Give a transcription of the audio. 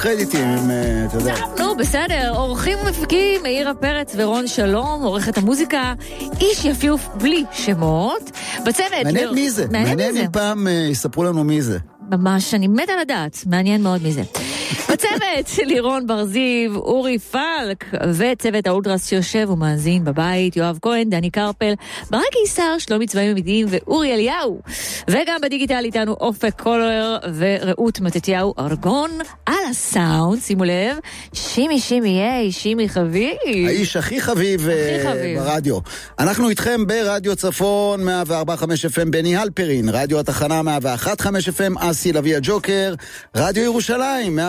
קרדיטים, אתה יודע. נו, בסדר, אורחים ומפיקים, מאירה פרץ ורון שלום, עורכת המוזיקה, איש יפיוף בלי שמות. בצוות... מעניין מי זה? מעניין אם פעם יספרו לנו מי זה. ממש, אני מתה לדעת, מעניין מאוד מי זה. בצוות לירון ברזיב, אורי פלק, וצוות האולטרס שיושב ומאזין בבית, יואב כהן, דני קרפל, ברק קיסר, שלומי צבעים עמידים ואורי אליהו. וגם בדיגיטל איתנו אופק קולר ורעות מתתיהו ארגון על הסאונד, שימו לב, שימי היי, שימי חביב. האיש הכי חביב ברדיו. אנחנו איתכם ברדיו צפון 104.5 FM בני הלפרין, רדיו התחנה 101.5 FM אסי לוי הג'וקר, רדיו ירושלים